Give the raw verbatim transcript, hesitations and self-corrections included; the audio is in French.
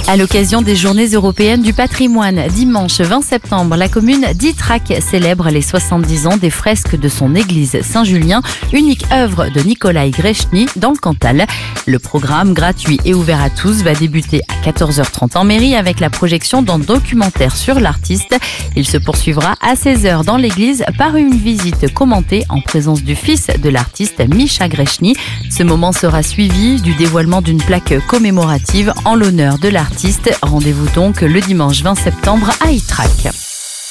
À l'occasion des Journées européennes du patrimoine, dimanche vingt septembre, la commune d'Ytrac célèbre les soixante-dix ans des fresques de son église Saint-Julien, unique œuvre de Nicolaï Grechny dans le Cantal. Le programme gratuit et ouvert à tous va débuter à quatorze heures trente en mairie avec la projection d'un documentaire sur l'artiste. Il se poursuivra à seize heures dans l'église par une visite commentée en présence du fils de l'artiste Misha Grechny. Ce moment sera suivi du dévoilement d'une plaque commémorative en l'honneur de l'artiste. Rendez-vous donc le dimanche vingt septembre à Ytrac.